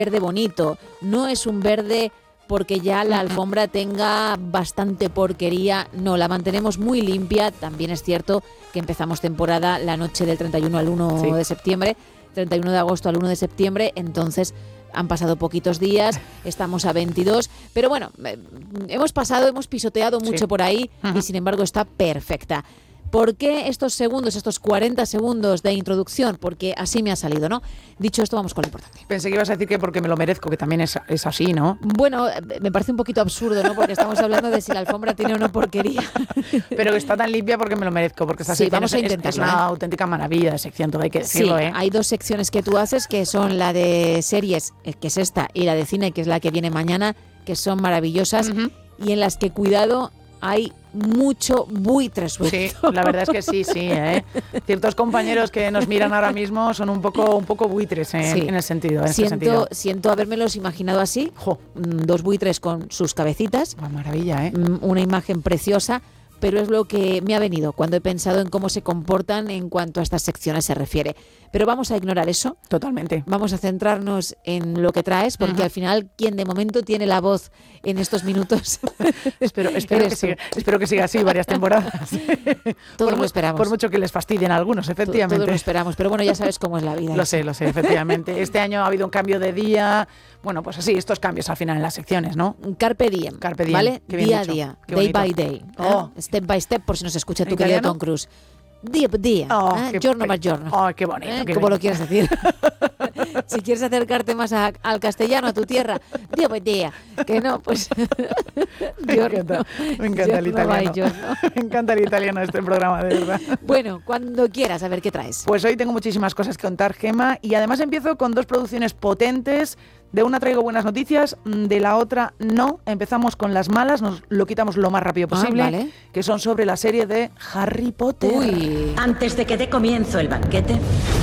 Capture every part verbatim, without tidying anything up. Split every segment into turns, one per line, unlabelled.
verde bonito, no es un verde porque ya la alfombra tenga bastante porquería, no, la mantenemos muy limpia. También es cierto que empezamos temporada la noche del treinta y uno al uno sí. de septiembre, treinta y uno de agosto al uno de septiembre, entonces han pasado poquitos días, estamos a veintidós, pero bueno, hemos pasado, hemos pisoteado mucho sí. por ahí uh-huh. y sin embargo está perfecta. ¿Por qué estos segundos, estos cuarenta segundos de introducción? Porque así me ha salido, ¿no? Dicho esto, vamos con lo importante.
Pensé que ibas a decir que porque me lo merezco, que también es, es así, ¿no?
Bueno, me parece un poquito absurdo, ¿no? Porque estamos hablando de si la alfombra tiene o no porquería.
Pero que está tan limpia porque me lo merezco, porque esta
sí,
sección
vamos a
es, es una
¿eh?
auténtica maravilla de sección, todo hay que decirlo,
sí,
¿eh?
Hay dos secciones que tú haces, que son la de series, que es esta, y la de cine, que es la que viene mañana, que son maravillosas, uh-huh. y en las que, cuidado, hay mucho buitre suelto.
Sí, la verdad es que sí, sí, ¿eh? Ciertos compañeros que nos miran ahora mismo son un poco, un poco buitres en, sí. en el sentido. En
siento,
sentido.
siento habérmelos imaginado así,
Jo.
dos buitres con sus cabecitas.
Una maravilla, ¿eh?
Una imagen preciosa, pero es lo que me ha venido cuando he pensado en cómo se comportan en cuanto a estas secciones se refiere. Pero vamos a ignorar eso.
Totalmente.
Vamos a centrarnos en lo que traes, porque uh-huh. al final, quien de momento tiene la voz en estos minutos...
espero, espero, que siga, espero que siga así varias temporadas.
Todos
por,
lo esperamos.
Por mucho que les fastidien a algunos, efectivamente.
Todos lo esperamos, pero bueno, ya sabes cómo es la vida.
Lo sé, lo sé, efectivamente. Este año ha habido un cambio de día... Bueno, pues así, estos cambios al final en las secciones, ¿no?
Carpe diem.
Carpe diem.
¿Vale?
Qué bien
día
dicho.
a día,
Qué
day
bonito.
by day.
Oh.
¿eh? Step by step, por si nos escucha tu
querido
Tom Cruise. Día por día,
oh,
¿eh?
qué,
giorno per giorno.
Oh, qué bonito.
¿Eh?
Qué
Como
bonito.
lo quieras decir. Si quieres acercarte más a, al castellano, a tu tierra, día por día. Que no, pues...
me encanta, me encanta el italiano. Me encanta el italiano de este programa, de verdad.
Bueno, cuando quieras, a ver qué traes.
Pues hoy tengo muchísimas cosas que contar, Gemma, y además empiezo con dos producciones potentes. De una traigo buenas noticias, de la otra no. Empezamos con las malas, nos lo quitamos lo más rápido posible,
ah, vale.
que son sobre la serie de Harry Potter.
Uy.
Antes de que dé comienzo el banquete.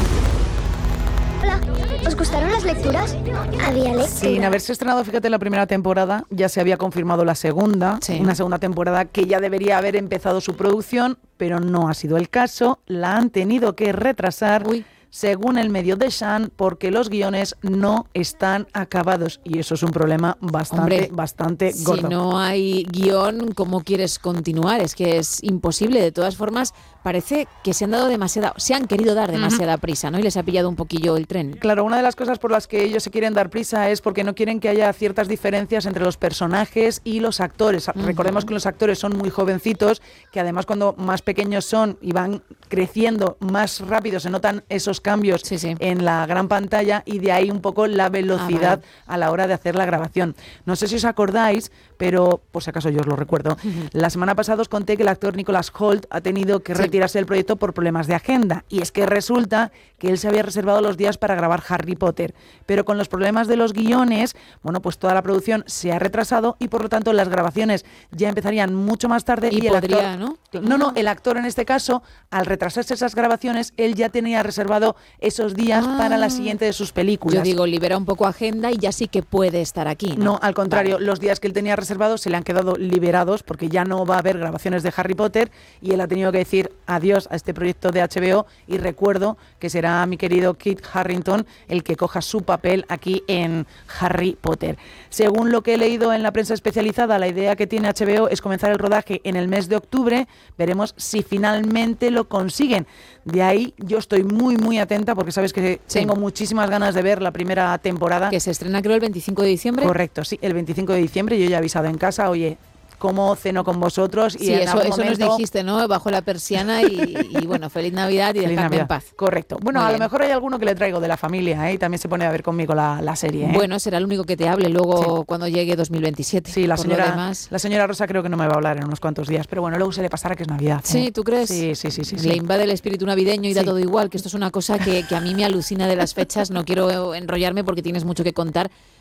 Hola, ¿os gustaron las lecturas? Había lecturas.
Sin haberse estrenado, fíjate, la primera temporada, ya se había confirmado la segunda,
sí.
una segunda temporada que ya debería haber empezado su producción, pero no ha sido el caso, la han tenido que retrasar.
Uy.
Según el medio The Sun, porque los guiones no están acabados. Y eso es un problema bastante,
Hombre,
bastante gordo.
Si no hay guión, ¿cómo quieres continuar? Es que es imposible. De todas formas, parece que se han dado demasiada, se han querido dar demasiada uh-huh. prisa, ¿no? Y les ha pillado un poquillo el tren.
Claro, una de las cosas por las que ellos se quieren dar prisa es porque no quieren que haya ciertas diferencias entre los personajes y los actores. Uh-huh. Recordemos que los actores son muy jovencitos, que además cuando más pequeños son y van creciendo más rápido, se notan esos cambios
sí, sí.
en la gran pantalla, y de ahí un poco la velocidad
ah, vale.
a la hora de hacer la grabación. No sé si os acordáis, pero por si acaso yo os lo recuerdo. Uh-huh. La semana pasada os conté que el actor Nicholas Hoult ha tenido que sí. retirarse del proyecto por problemas de agenda, y es que resulta que él se había reservado los días para grabar Harry Potter, pero con los problemas de los guiones, bueno, pues toda la producción se ha retrasado y por lo tanto las grabaciones ya empezarían mucho más tarde.
Y,
y el
podría,
actor,
¿no?
No, no, el actor en este caso, al retrasarse esas grabaciones, él ya tenía reservado esos días ah, para la siguiente de sus películas.
Yo digo, libera un poco agenda y ya sí que puede estar aquí, ¿no?
No, al contrario,
vale.
los días que él tenía reservados se le han quedado liberados porque ya no va a haber grabaciones de Harry Potter y él ha tenido que decir adiós a este proyecto de H B O, y recuerdo que será mi querido Kit Harington el que coja su papel aquí en Harry Potter. Según lo que he leído en la prensa especializada, la idea que tiene H B O es comenzar el rodaje en el mes de octubre. Veremos si finalmente lo consiguen. De ahí yo estoy muy, muy atenta porque sabes que sí. tengo muchísimas ganas de ver la primera temporada.
Que se estrena creo el veinticinco de diciembre.
Correcto, sí, el veinticinco de diciembre. Yo ya he avisado en casa, oye, cómo ceno con vosotros. Y
sí,
en
eso, eso
momento...
nos dijiste, ¿no? Bajo la persiana y, y bueno, feliz Navidad y dejadme en paz.
Correcto. Bueno,
Muy
a
bien.
lo mejor hay alguno que le traigo de la familia, ¿eh? Y también se pone a ver conmigo la, la serie, ¿eh?
Bueno, será el único que te hable luego
sí.
cuando llegue dos mil veintisiete.
Sí, la
Por
señora,
lo demás...
la señora Rosa creo que no me va a hablar en unos cuantos días, pero bueno, luego se le pasará que es Navidad, ¿eh?
Sí, ¿tú crees?
Sí, sí, sí. sí,
Le
sí.
invade el espíritu navideño y
sí.
da todo igual, que esto es una cosa que, que a mí me alucina de las fechas. No quiero enrollarme porque tienes mucho que contar,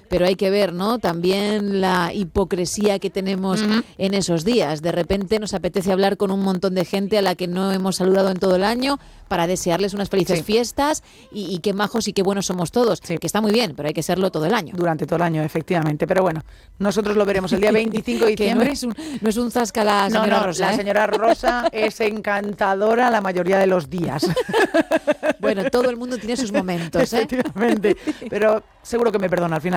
pero hay que ver, ¿no? También la hipocresía que tenemos uh-huh. en esos días. De repente nos apetece hablar con un montón de gente a la que no hemos saludado en todo el año para desearles unas felices sí. fiestas y, y qué majos y qué buenos somos todos, sí. que está muy bien, pero hay que serlo todo el año.
Durante todo el año, efectivamente. Pero bueno, nosotros lo veremos el día veinticinco de diciembre.
no, es un, no es un zasca la señora
no, no,
Rosa.
La
¿eh?
señora Rosa es encantadora la mayoría de los días.
Bueno, todo el mundo tiene sus momentos. ¿eh?
Efectivamente, pero seguro que me perdona al final.